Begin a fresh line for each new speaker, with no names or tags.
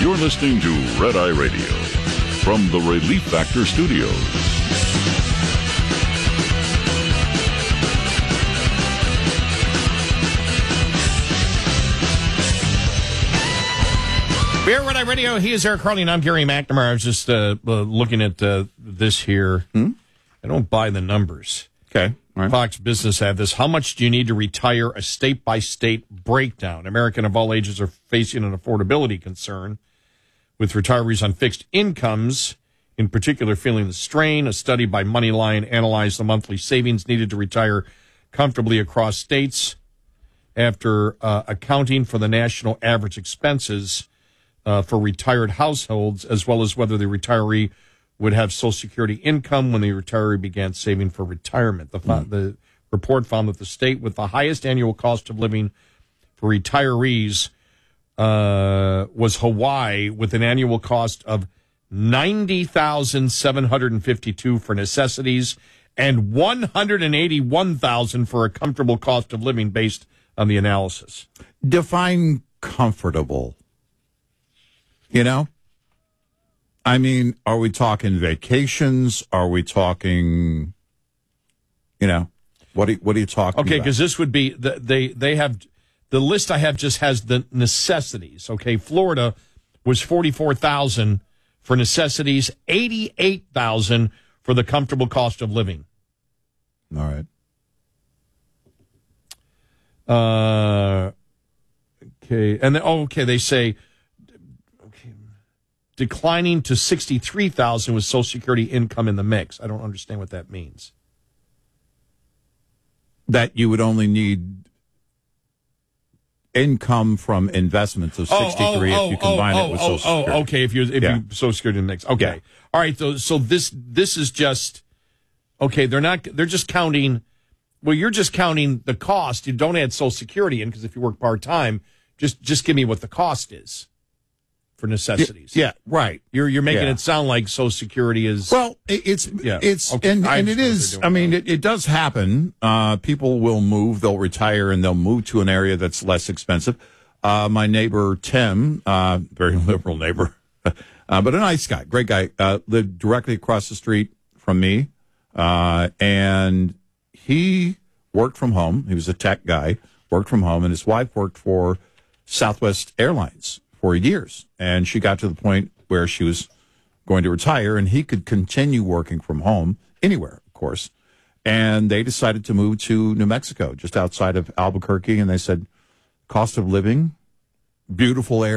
You're listening to Red Eye Radio from the Relief Factor Studios.
We're Red Eye Radio. He is Eric Carly, and I'm Gary McNamara. I was just looking at this here. I don't buy the numbers.
Okay. All right.
Fox Business had this. How much do you need to retire? A state-by-state breakdown. Americans of all ages are facing an affordability concern, with retirees on fixed incomes, in particular, feeling the strain. A study by Moneyline analyzed the monthly savings needed to retire comfortably across states after accounting for the national average expenses for retired households, as well as whether the retiree would have Social Security income when the retiree began saving for retirement. The report found that the state with the highest annual cost of living for retirees was Hawaii, with an annual cost of $90,752 for necessities and $181,000 for a comfortable cost of living, based on the analysis.
Define comfortable. You know? I mean, are we talking vacations? Are we talking, what are you talking about?
Okay, because this would be, they have, the list I have just has the necessities. Okay, Florida was $44,000 for necessities, $88,000 for the comfortable cost of living.
All right.
Okay, and they say, declining to $63,000 with Social Security income in the mix. I don't understand what that means.
That you would only need income from investments of 63 if you combine it with Social Security.
Okay, if you Social Security in the mix. Okay. Yeah. All right, so this is just, okay, they're just counting, well, you're just counting the cost. You don't add Social Security in, because if you work part-time, just give me what the cost is for necessities.
Yeah, right.
You're making it sound like Social Security is...
Well, it's okay. and it is, I mean, it does happen. People will move, they'll retire, and they'll move to an area that's less expensive. My neighbor, Tim, very liberal neighbor, but a nice guy, great guy, lived directly across the street from me, and he worked from home. He was a tech guy, worked from home, and his wife worked for Southwest Airlines for years, and she got to the point where she was going to retire, and he could continue working from home anywhere, of course. And they decided to move to New Mexico, just outside of Albuquerque, and they said, cost of living, beautiful area.